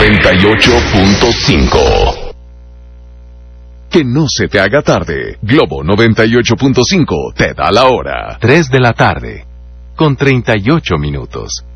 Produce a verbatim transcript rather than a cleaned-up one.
noventa y ocho punto cinco. Que no se te haga tarde. Globo noventa y ocho punto cinco te da la hora. tres de la tarde, con treinta y ocho minutos.